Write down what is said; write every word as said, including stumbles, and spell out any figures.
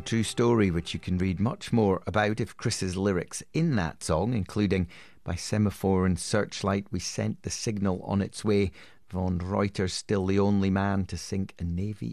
true story, which you can read much more about if Chris's lyrics in that song, including by semaphore and searchlight, we sent the signal on its way. Von Reuter's still the only man to sink a navy